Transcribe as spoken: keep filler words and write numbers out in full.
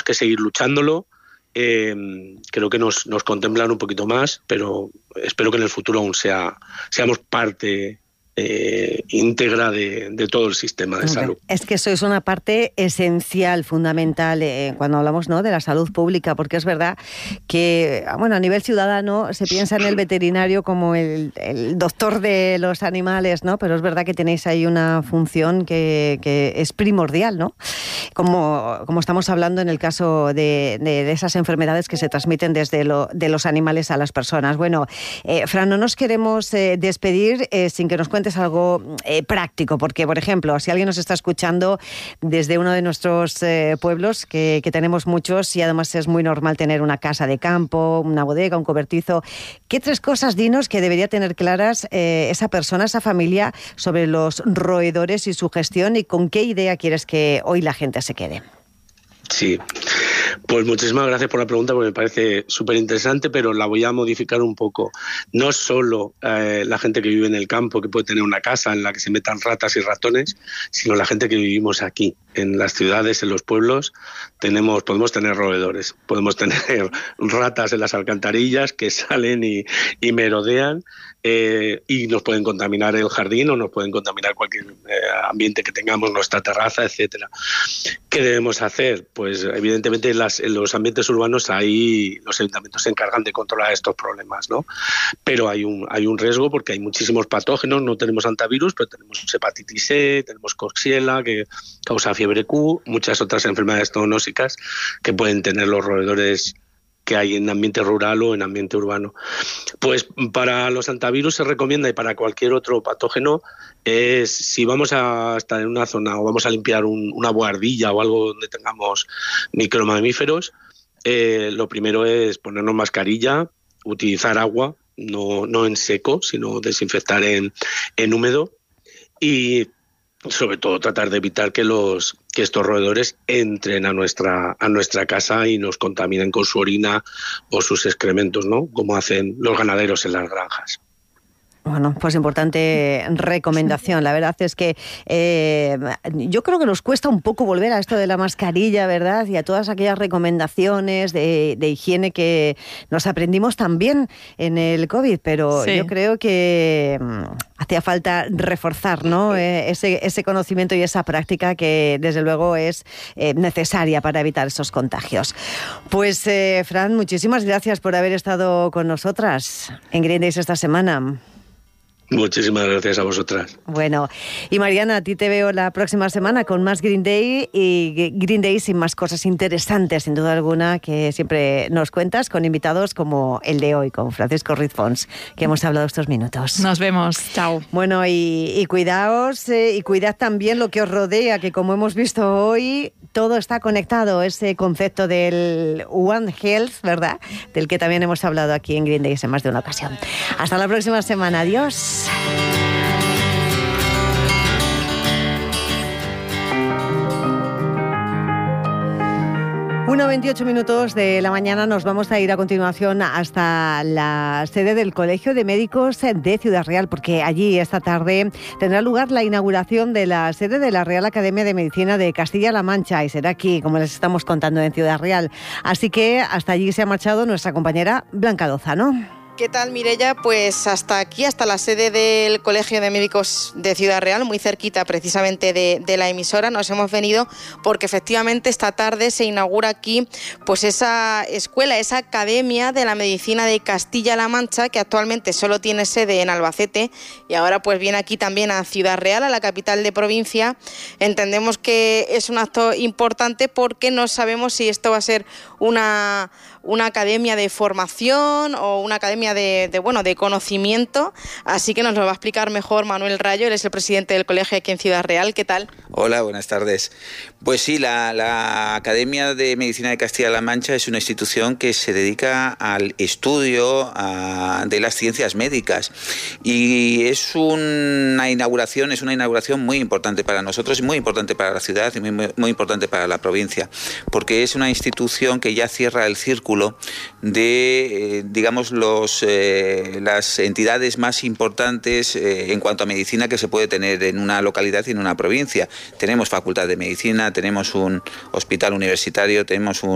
que seguir luchándolo. Eh, creo que nos, nos contemplan un poquito más, pero espero que en el futuro aún sea, seamos parte eh, íntegra de, de todo el sistema de salud. Es que sois una parte esencial, fundamental, eh, cuando hablamos, ¿no?, de la salud pública, porque es verdad que, bueno, a nivel ciudadano se piensa en el veterinario como el, el doctor de los animales, ¿no? Pero es verdad que tenéis ahí una función que, que es primordial, ¿no? Como, como estamos hablando en el caso de, de, de esas enfermedades que se transmiten desde lo, de los animales a las personas. Bueno, eh, Fran, no nos queremos eh, despedir eh, sin que nos cuentes algo eh, práctico, porque, por ejemplo, si alguien nos está escuchando desde uno de nuestros eh, pueblos, que, que tenemos muchos, y además es muy normal tener una casa de campo, una bodega, un cobertizo, ¿qué tres cosas, dinos, que debería tener claras eh, esa persona, esa familia, sobre los roedores y su gestión, y con qué idea quieres que hoy la gente se quede? Sí, pues muchísimas gracias por la pregunta, porque me parece súper interesante, pero la voy a modificar un poco. No solo eh, la gente que vive en el campo, que puede tener una casa en la que se metan ratas y ratones, sino la gente que vivimos aquí, en las ciudades, en los pueblos. Tenemos, podemos tener roedores, podemos tener ratas en las alcantarillas que salen y, y merodean, eh, y nos pueden contaminar el jardín o nos pueden contaminar cualquier eh, ambiente que tengamos, nuestra terraza, etcétera. ¿Qué debemos hacer? Pues evidentemente en, las, en los ambientes urbanos ahí los ayuntamientos se encargan de controlar estos problemas, ¿no? Pero hay un, hay un riesgo porque hay muchísimos patógenos, no tenemos hantavirus, pero tenemos hepatitis C, tenemos Coxiella, que causa fiebre Q, muchas otras enfermedades zoonósicas que pueden tener los roedores que hay en ambiente rural o en ambiente urbano. Pues para los hantavirus se recomienda, y para cualquier otro patógeno, es si vamos a estar en una zona o vamos a limpiar un, una buhardilla o algo donde tengamos micromamíferos, eh, lo primero es ponernos mascarilla, utilizar agua, no, no en seco, sino desinfectar en, en húmedo, y sobre todo tratar de evitar que los que estos roedores entren a nuestra a nuestra casa y nos contaminen con su orina o sus excrementos, ¿no?, como hacen los ganaderos en las granjas. Bueno, pues importante recomendación. La verdad es que eh, yo creo que nos cuesta un poco volver a esto de la mascarilla, ¿verdad? Y a todas aquellas recomendaciones de, de higiene que nos aprendimos también en el COVID, pero sí, yo creo que hacía falta reforzar, ¿no?, eh, ese, ese conocimiento y esa práctica que desde luego es eh, necesaria para evitar esos contagios. Pues eh, Fran, muchísimas gracias por haber estado con nosotras en Green Days esta semana. Muchísimas gracias a vosotras. Bueno, y Mariana, a ti te veo la próxima semana con más Green Day y Green Days y más cosas interesantes, sin duda alguna, que siempre nos cuentas con invitados como el de hoy, con Francisco Ruiz Pons, que hemos hablado estos minutos. Nos vemos, chao. Bueno, y, y cuidaos eh, y cuidad también lo que os rodea, que como hemos visto hoy, todo está conectado, ese concepto del One Health, ¿verdad?, del que también hemos hablado aquí en Green Days en más de una ocasión. Hasta la próxima semana, adiós. uno veintiocho minutos de la mañana, nos vamos a ir a continuación hasta la sede del Colegio de Médicos de Ciudad Real, porque allí esta tarde tendrá lugar la inauguración de la sede de la Real Academia de Medicina de Castilla-La Mancha, y será aquí, como les estamos contando, en Ciudad Real. Así que hasta allí se ha marchado nuestra compañera Blanca Lozano. ¿Qué tal, Mireia? Pues hasta aquí, hasta la sede del Colegio de Médicos de Ciudad Real, muy cerquita precisamente de, de la emisora, nos hemos venido porque efectivamente esta tarde se inaugura aquí pues esa escuela, esa Academia de la Medicina de Castilla-La Mancha, que actualmente solo tiene sede en Albacete y ahora pues viene aquí también a Ciudad Real, a la capital de provincia. Entendemos que es un acto importante porque no sabemos si esto va a ser una... una academia de formación o una academia de, de, bueno, de conocimiento, así que nos lo va a explicar mejor Manuel Rayo, él es el presidente del colegio aquí en Ciudad Real. ¿Qué tal? Hola, buenas tardes. Pues sí, la, la Academia de Medicina de Castilla-La Mancha es una institución que se dedica al estudio a, de las ciencias médicas, y es una inauguración, es una inauguración muy importante para nosotros, muy importante para la ciudad y muy, muy, muy importante para la provincia, porque es una institución que ya cierra el círculo de, eh, digamos, los, eh, las entidades más importantes eh, en cuanto a medicina que se puede tener en una localidad y en una provincia. Tenemos facultad de medicina, tenemos un hospital universitario, tenemos un